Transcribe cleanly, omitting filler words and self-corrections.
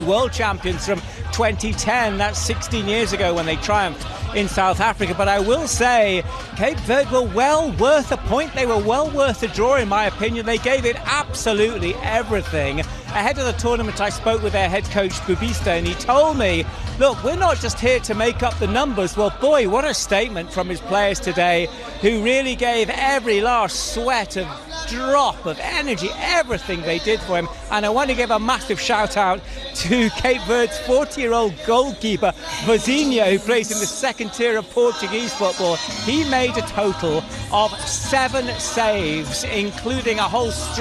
world champions from 2010. That's 16 years ago when they triumphed in South Africa. But I will say Cape Verde were well worth a point. They were well worth a draw, in my opinion. They gave it absolutely everything. Ahead of the tournament, I spoke with their head coach Bubista, and he told me, look, we're not just here to make up the numbers. Well, boy, what a statement from his players today, who really gave every last sweat of drop of energy, everything they did for him. And I want to give a massive shout out to Cape Verde's 40-year-old goalkeeper Vozinha, who plays in the second tier of Portuguese football. He made a total of 7 saves, including a whole